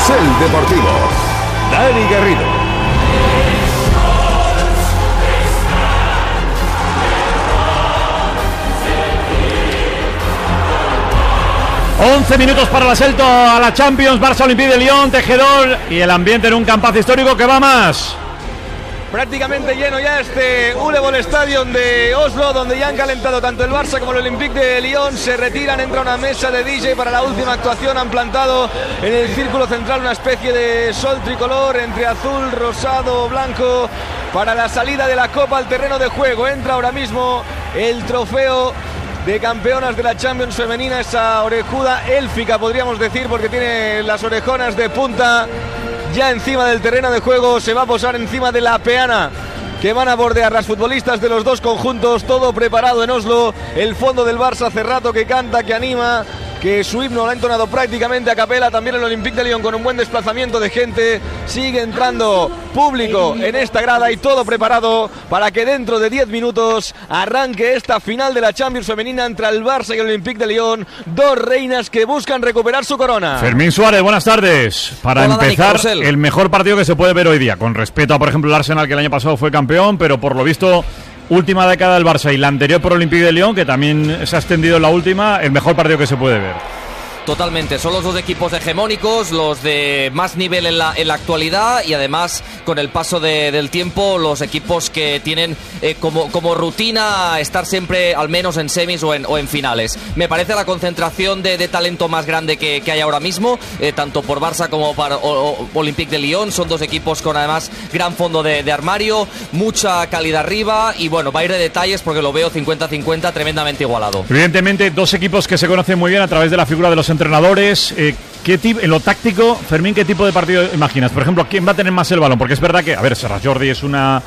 Carrusel Deportivo. Dani Garrido. Once minutos para el asalto a la Champions, Barça Olympique de Lyon, Tejedor, y el ambiente en un campazo histórico que va más. Prácticamente lleno ya este Ullevål Stadium de Oslo, donde ya han calentado tanto el Barça como el Olympique de Lyon. Se retiran, entra una mesa de DJ para la última actuación. Han plantado en el círculo central una especie de sol tricolor entre azul, rosado, blanco, para la salida de la Copa al terreno de juego. Entra ahora mismo el trofeo de campeonas de la Champions femenina, esa orejuda élfica podríamos decir, porque tiene las orejonas de punta. Ya encima del terreno de juego, se va a posar encima de la peana que van a bordear las futbolistas de los dos conjuntos. Todo preparado en Oslo, el fondo del Barça hace rato que canta, que anima, que su himno lo ha entonado prácticamente a capela. También el Olympique de Lyon con un buen desplazamiento de gente. Sigue entrando público en esta grada y todo preparado para que dentro de 10 minutos arranque esta final de la Champions femenina entre el Barça y el Olympique de Lyon. Dos reinas que buscan recuperar su corona. Fermín Suárez, buenas tardes. Para Hola, empezar, Dani, el mejor partido que se puede ver hoy día, con respeto a, por ejemplo, el Arsenal, que el año pasado fue campeón, pero por lo visto, última década del Barça y la anterior por Olympique de Lyon, que también se ha extendido en la última, el mejor partido que se puede ver. Totalmente, son los dos equipos hegemónicos, los de más nivel en la actualidad, y además con el paso del tiempo los equipos que tienen como rutina estar siempre al menos en semis o en finales. Me parece la concentración de talento más grande que hay ahora mismo, tanto por Barça como para Olympique de Lyon. Son dos equipos con además gran fondo de armario, mucha calidad arriba, y bueno, va a ir de detalles porque lo veo 50-50 tremendamente igualado. Evidentemente, dos equipos que se conocen muy bien a través de la figura de los entrenadores. En lo táctico, Fermín, ¿qué tipo de partido imaginas? Por ejemplo, ¿quién va a tener más el balón? Porque es verdad que, a ver, Serra Jordi es una